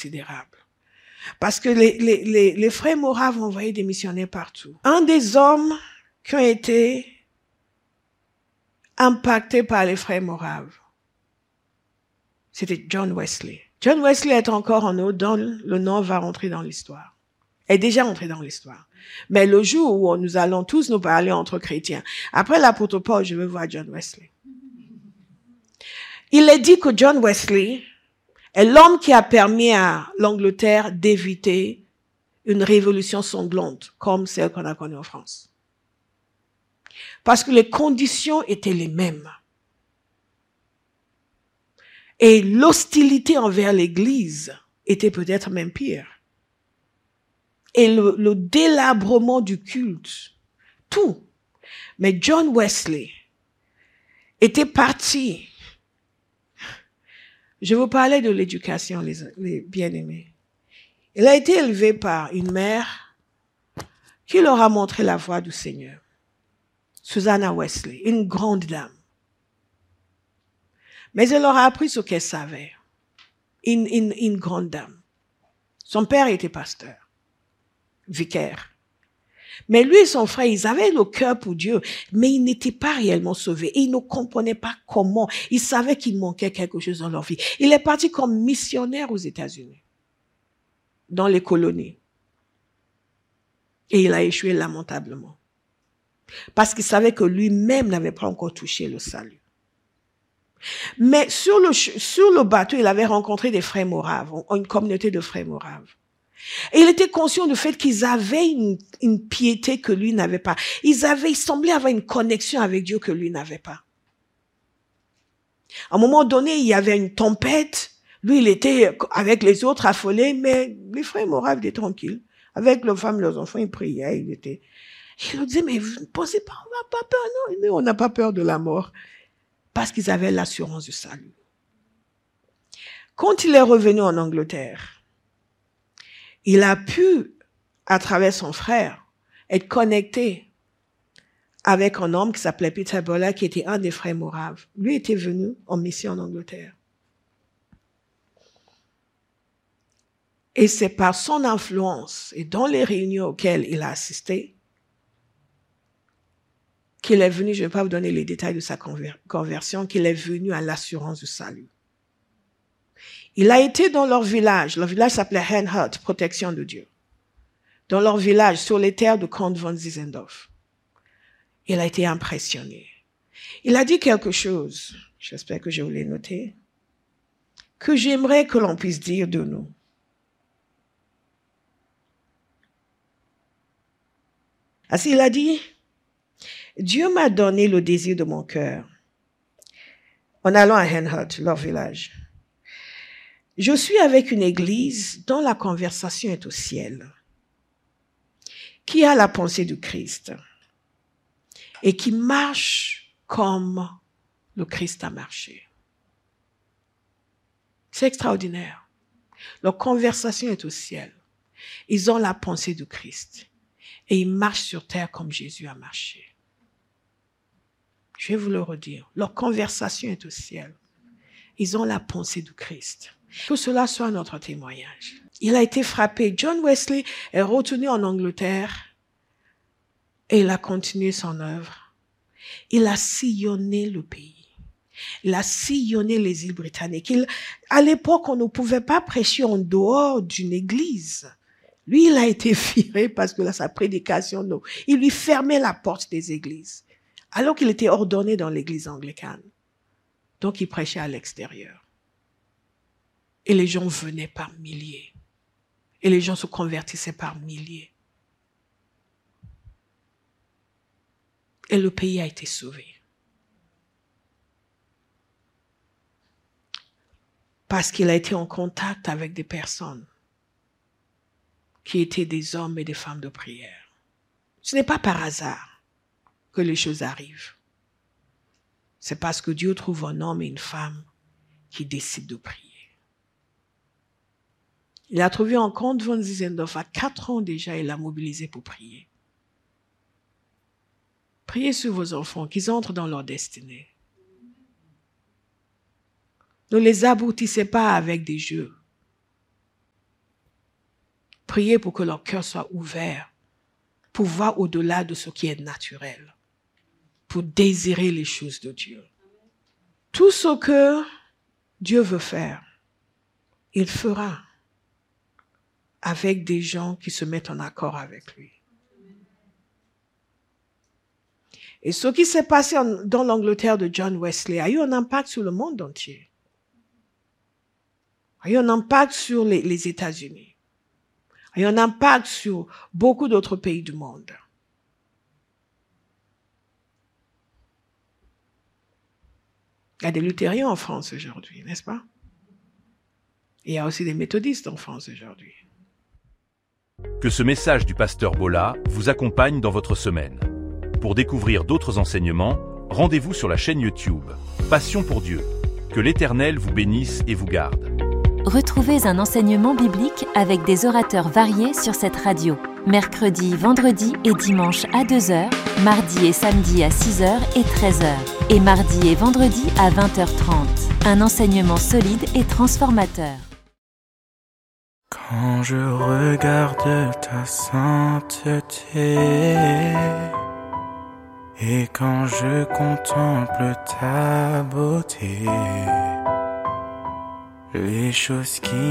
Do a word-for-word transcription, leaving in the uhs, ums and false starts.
considérable. Parce que les, les, les, les frères moraves ont envoyé des missionnaires partout. Un des hommes qui ont été impactés par les frères moraves, c'était John Wesley. John Wesley est encore en haut, dont le nom va rentrer dans l'histoire. Est déjà entré dans l'histoire. Mais le jour où nous allons tous nous parler entre chrétiens, après l'apôtre Paul, je veux voir John Wesley. Il est dit que John Wesley est l'homme qui a permis à l'Angleterre d'éviter une révolution sanglante comme celle qu'on a connue en France. Parce que les conditions étaient les mêmes. Et l'hostilité envers l'Église était peut-être même pire. Et le, le délabrement du culte, tout. Mais John Wesley était parti. Je vous parlais de l'éducation, les, les bien-aimés. Il a été élevé par une mère qui leur a montré la voie du Seigneur. Susanna Wesley, une grande dame. Mais elle leur a appris ce qu'elle savait. Une, une, une grande dame. Son père était pasteur, vicaire. Mais lui et son frère, ils avaient le cœur pour Dieu, mais ils n'étaient pas réellement sauvés. Ils ne comprenaient pas comment. Ils savaient qu'il manquait quelque chose dans leur vie. Il est parti comme missionnaire aux États-Unis, dans les colonies. Et il a échoué lamentablement. Parce qu'il savait que lui-même n'avait pas encore touché le salut. Mais sur le, sur le bateau, il avait rencontré des frères moraves, une communauté de frères moraves. Et il était conscient du fait qu'ils avaient une, une piété que lui n'avait pas. Ils avaient, ils semblaient avoir une connexion avec Dieu que lui n'avait pas. À un moment donné, il y avait une tempête. Lui, il était avec les autres affolés, mais les frères moraves étaient tranquilles. Avec leurs femmes, leurs enfants, ils priaient, ils étaient... Il leur disait, mais vous ne pensez pas, on n'a pas peur, non, mais on n'a pas peur de la mort. Parce qu'ils avaient l'assurance du salut. Quand il est revenu en Angleterre, il a pu, à travers son frère, être connecté avec un homme qui s'appelait Peter Bolla, qui était un des frères moraves. Lui était venu en mission en Angleterre. Et c'est par son influence et dans les réunions auxquelles il a assisté qu'il est venu, je ne vais pas vous donner les détails de sa conver- conversion, qu'il est venu à l'assurance du salut. Il a été dans leur village, leur village s'appelait Henhut, protection de Dieu. Dans leur village, sur les terres de Count von Zinzendorf. Il a été impressionné. Il a dit quelque chose, j'espère que je vous l'ai noté, que j'aimerais que l'on puisse dire de nous. Ainsi, il a dit, Dieu m'a donné le désir de mon cœur en allant à Henhut, leur village. Je suis avec une église dont la conversation est au ciel, qui a la pensée du Christ et qui marche comme le Christ a marché. C'est extraordinaire. Leur conversation est au ciel. Ils ont la pensée du Christ et ils marchent sur terre comme Jésus a marché. Je vais vous le redire. Leur conversation est au ciel. Ils ont la pensée du Christ. Que cela soit notre témoignage. Il a été frappé. John Wesley est retourné en Angleterre et il a continué son œuvre. Il a sillonné le pays. Il a sillonné les îles britanniques. Il, à l'époque, on ne pouvait pas prêcher en dehors d'une église. Lui, il a été viré parce que là, sa prédication, non. Il lui fermait la porte des églises. Alors qu'il était ordonné dans l'église anglicane. Donc, il prêchait à l'extérieur. Et les gens venaient par milliers. Et les gens se convertissaient par milliers. Et le pays a été sauvé. Parce qu'il a été en contact avec des personnes qui étaient des hommes et des femmes de prière. Ce n'est pas par hasard que les choses arrivent. C'est parce que Dieu trouve un homme et une femme qui décident de prier. Il a trouvé un Count von Zinzendorf à quatre ans déjà, il l'a mobilisé pour prier. Priez sur vos enfants, qu'ils entrent dans leur destinée. Ne les aboutissez pas avec des jeux. prier pour que leur cœur soit ouvert, pour voir au-delà de ce qui est naturel, pour désirer les choses de Dieu. Tout ce que Dieu veut faire, il fera avec des gens qui se mettent en accord avec lui. Et ce qui s'est passé en, dans l'Angleterre de John Wesley a eu un impact sur le monde entier. A eu un impact sur les, les États-Unis. A eu un impact sur beaucoup d'autres pays du monde. Il y a des luthériens en France aujourd'hui, n'est-ce pas? Et il y a aussi des méthodistes en France aujourd'hui. Que ce message du pasteur Bola vous accompagne dans votre semaine. Pour découvrir d'autres enseignements, rendez-vous sur la chaîne YouTube Passion pour Dieu. Que l'Éternel vous bénisse et vous garde. Retrouvez un enseignement biblique avec des orateurs variés sur cette radio. Mercredi, vendredi et dimanche à deux heures, mardi et samedi à six heures et treize heures, et mardi et vendredi à vingt heures trente. Un enseignement solide et transformateur. Quand je regarde ta sainteté et quand je contemple ta beauté, les choses qui